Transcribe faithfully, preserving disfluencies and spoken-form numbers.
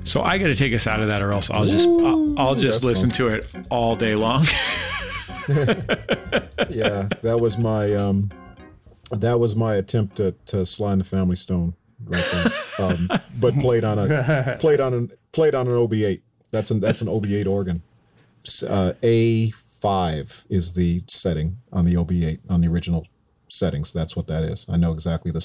So I got to take us out of that, or else I'll just I'll, I'll just listen fun. to it all day long. Yeah, that was my um, that was my attempt to to slide the Family Stone, right there. Um, but played on a played on an played on an O B eight. That's an that's an O B eight organ. Uh, A five is the setting on the O B eight on the original settings. That's what that is. I know exactly the